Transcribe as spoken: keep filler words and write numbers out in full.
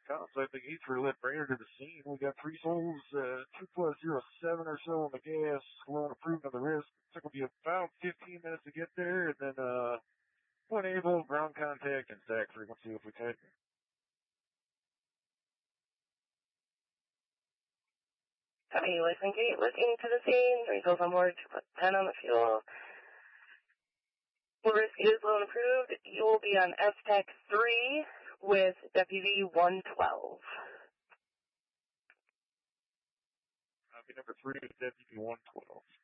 Contact the gauge for lit Brainerd to the scene. We got three souls, uh, two plus zero seven or so on the gas, slow and approved on the wrist. It's going to be about fifteen minutes to get there, and then, uh, one able, ground contact, and stack frequency if we can. Copy, listen gate, looking to the scene, three souls on board, two plus ten on the fuel. Wrist is low and approved. You will be on S T E C three with W V one twelve. Copy number three with W V one twelve.